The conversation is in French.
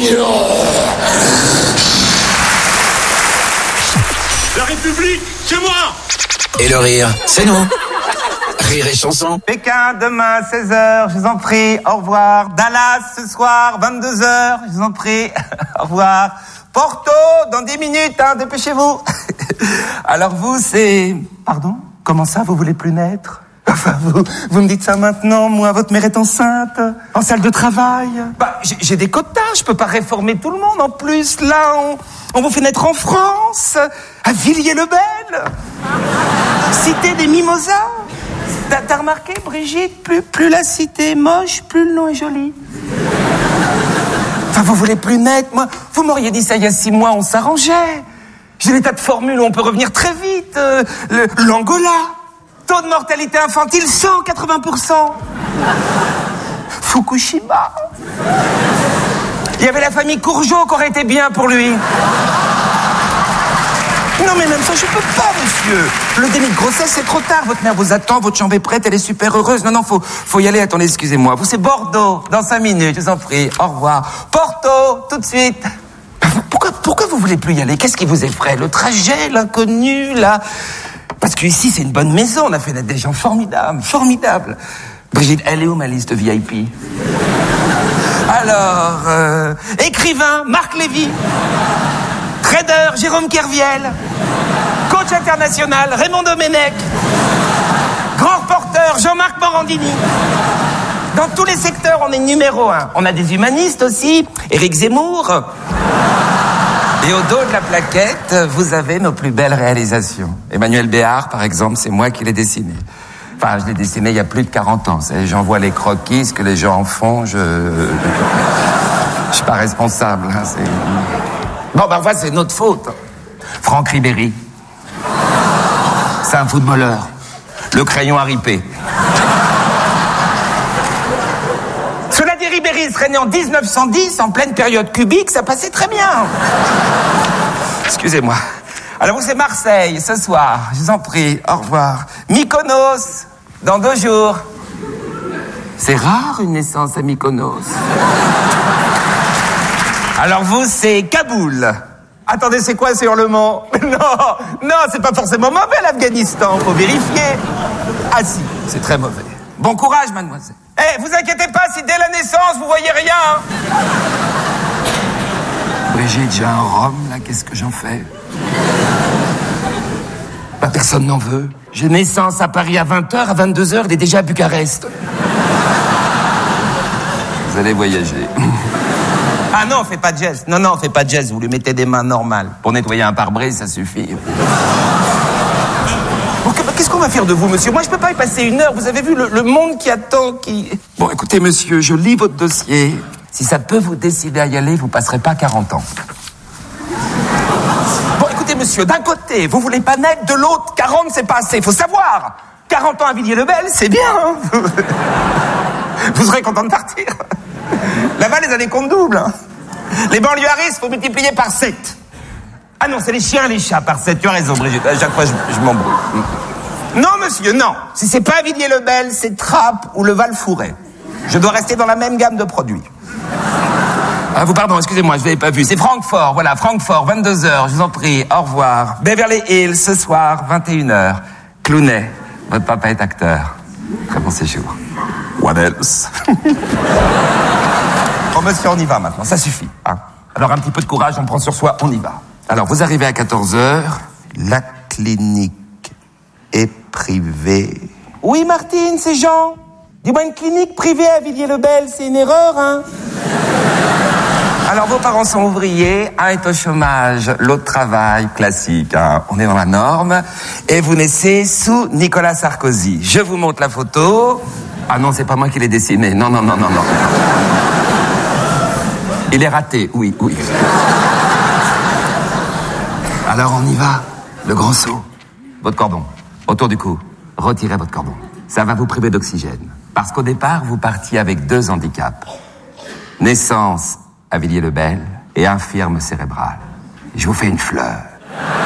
La République, c'est moi. Et le rire, c'est nous. Rire et chanson. Pékin, demain, 16h, je vous en prie, au revoir. Dallas, ce soir, 22h, je vous en prie, au revoir. Porto, dans 10 minutes, hein, dépêchez-vous. Alors vous, c'est... Pardon ? Comment ça, vous voulez plus naître ? Enfin, vous me dites ça maintenant, moi, votre mère est enceinte, en salle de travail. Bah, j'ai des quotas, je peux pas réformer tout le monde. En plus, là, on vous fait naître en France, à Villiers-le-Bel, cité des Mimosas. T'as remarqué, Brigitte, plus la cité est moche, plus le nom est joli. Enfin, vous voulez plus naître, moi. Vous m'auriez dit ça il y a 6 mois, on s'arrangeait. J'ai des tas de formules où on peut revenir très vite. L'Angola. Taux de mortalité infantile, 180%. Fukushima. Il y avait la famille Courgeot qui aurait été bien pour lui. Non, mais même ça, je peux pas, monsieur. Le déni de grossesse, c'est trop tard. Votre mère vous attend, votre chambre est prête, elle est super heureuse. Non, faut y aller. Attendez, excusez-moi. Vous, c'est Bordeaux, dans 5 minutes, je vous en prie. Au revoir. Porto, tout de suite. Pourquoi vous voulez plus y aller ? Qu'est-ce qui vous effraie ? Le trajet, l'inconnu, là... Parce qu'ici, c'est une bonne maison, on a fait des gens formidables. Brigitte, elle est où ma liste VIP ? Alors, écrivain, Marc Lévy. Trader, Jérôme Kerviel. Coach international, Raymond Domenech. Grand reporter, Jean-Marc Morandini. Dans tous les secteurs, on est numéro 1. On a des humanistes aussi, Éric Zemmour. Et au dos de la plaquette, vous avez nos plus belles réalisations. Emmanuel Béard, par exemple, c'est moi qui l'ai dessiné. Enfin, je l'ai dessiné il y a plus de 40 ans. J'envoie les croquis, ce que les gens en font, je suis pas responsable. Hein, Bon, enfin, c'est notre faute. Franck Ribéry. C'est un footballeur. Le crayon à ripé. Cela dit, Ribéry serait né en 1910, en pleine période cubique, ça passait très bien. Excusez-moi. Alors vous, c'est Marseille, ce soir, je vous en prie, au revoir. Mykonos, dans 2 jours. C'est rare une naissance à Mykonos. Alors vous, c'est Kaboul. Attendez, c'est quoi ces hurlements ? Non, c'est pas forcément mauvais l'Afghanistan, faut vérifier. Ah si, c'est très mauvais. Bon courage, mademoiselle. Vous inquiétez pas si dès la naissance, vous voyez rien. Brigitte, j'ai un rhum, là, qu'est-ce que j'en fais ? Bah, personne n'en veut. J'ai naissance à Paris à 20h, à 22h, il est déjà à Bucarest. Vous allez voyager. Ah non, fais pas de geste. Non, fais pas de geste, vous lui mettez des mains normales. Pour nettoyer un pare-brise, ça suffit. Qu'est-ce qu'on va faire de vous, monsieur ? Moi, je peux pas y passer 1 heure. Vous avez vu le monde qui attend, qui... Bon, écoutez, monsieur, je lis votre dossier. Si ça peut vous décider à y aller, vous passerez pas 40 ans. Bon, écoutez, monsieur, d'un côté, vous voulez pas naître, de l'autre, 40, c'est pas assez. Faut savoir. 40 ans à Villiers-le-Bel, c'est bien, hein. Vous serez content de partir. Là-bas, les années comptent double, hein. Les banlieusistes, faut multiplier par 7. Ah non, c'est les chiens et les chats par 7. Tu as raison, Brigitte. À chaque fois, je m'embrouille. Non, monsieur, non. Si c'est pas Villiers-le-Bel, c'est Trappes ou le Val-Fouret. Je dois rester dans la même gamme de produits. Ah, pardon, excusez-moi, je l'avais pas vu. C'est Francfort, voilà, Francfort, 22h, je vous en prie, au revoir. Beverly Hills, ce soir, 21h. Clooney, votre papa est acteur. Très bon séjour. What else? Oh, monsieur, on y va maintenant, ça suffit. Hein. Alors, un petit peu de courage, on prend sur soi, on y va. Alors, vous arrivez à 14h. La clinique est privée. Oui, Martine, c'est Jean. Dis-moi, une clinique privée à Villiers-le-Bel, c'est une erreur, hein? Alors, vos parents sont ouvriers, un est au chômage, l'autre travaille, classique, hein. On est dans la norme. Et vous naissez sous Nicolas Sarkozy. Je vous montre la photo. Ah non, c'est pas moi qui l'ai dessiné. Non. Il est raté, oui. Alors, on y va. Le grand saut. Votre cordon. Autour du cou. Retirez votre cordon. Ça va vous priver d'oxygène. Parce qu'au départ, vous partiez avec 2 handicaps. Naissance à Villiers-le-Bel et infirme cérébrale. Je vous fais une fleur.